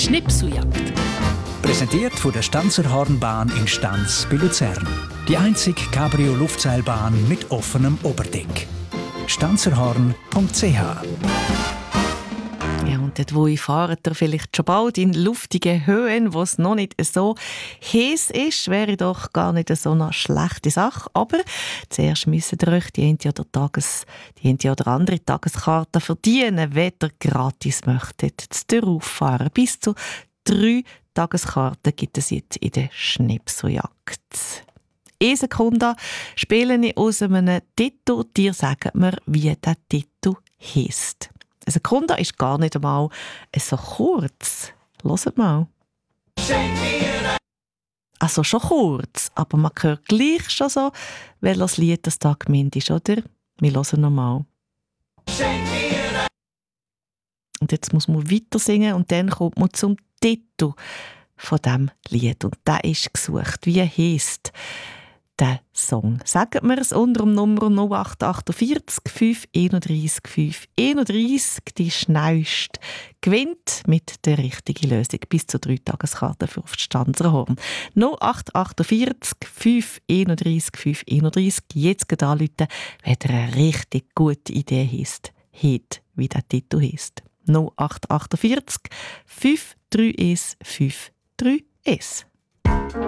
Schnipseljagd. Präsentiert von der Stanzerhornbahn in Stanz bei Luzern. Die einzige Cabrio-Luftseilbahn mit offenem Oberdeck. stanzerhorn.ch. Ja, und dort, wo ich fahrt ihr vielleicht schon bald in luftige Höhen, wo es noch nicht so heiß ist, wäre doch gar nicht so eine schlechte Sache. Aber zuerst müsst ihr euch die eine oder andere Tageskarte verdienen, wenn ihr gratis möchtet. Zu Tür auffahren. Bis zu 3 Tageskarten gibt es jetzt in der Schnipseljagd. 1 Sekunde spiele ich aus einem Titel. Dir sagen mir, wie der Titel heisst. Eine Sekunde ist gar nicht einmal so kurz. Hört mal. Also schon kurz, aber man hört gleich schon so, welches Lied das da gemeint ist, oder? Wir hören nochmal. Und jetzt muss man weiter singen und dann kommt man zum Titel von diesem Lied. Und der ist gesucht. Wie heisst der Song? Sagt mir es unter dem Nummer 0848 531 531. Die schnellste gewinnt mit der richtigen Lösung. Bis zu 3 Tageskarten für auf die Stanzerhorn. 0848 531 531. Jetzt geht anrufen, wenn ihr eine richtig gute Idee habt, wie der Titel heisst. 0848 531 531.